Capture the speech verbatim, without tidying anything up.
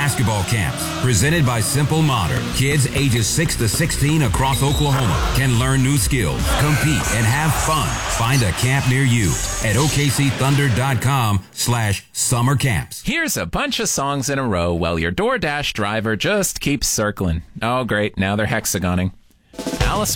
basketball camps presented by Simple Modern. Kids ages six to sixteen across Oklahoma can learn new skills, compete, and have fun. Find a camp near you at O K C Thunder dot com slash summer camps. Here's a bunch of songs in a row while your DoorDash driver just keeps circling. Oh, great. Now they're hexagoning. Alice